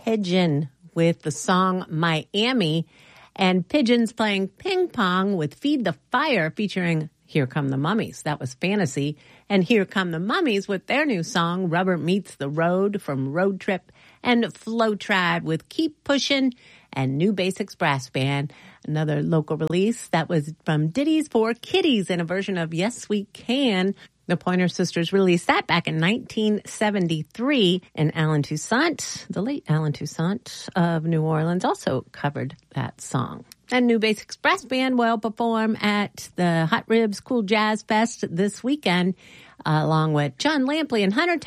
Pigeon with the song Miami, and Pigeons playing ping pong with Feed the Fire featuring Here Come the Mummies. That was Fantasy. And Here Come the Mummies with their new song Rubber Meets the Road from Road Trip, and Flow Tribe with Keep Pushing, and New Basics Brass Band, another local release that was from Ditties for Kitties in a version of Yes We Can. The Pointer Sisters released that back in 1973, and Alan Toussaint, the late Alan Toussaint of New Orleans, also covered that song. And New Basics Brass Band will perform at the Hot Ribs Cool Jazz Fest this weekend, along with John Lampley and Hunter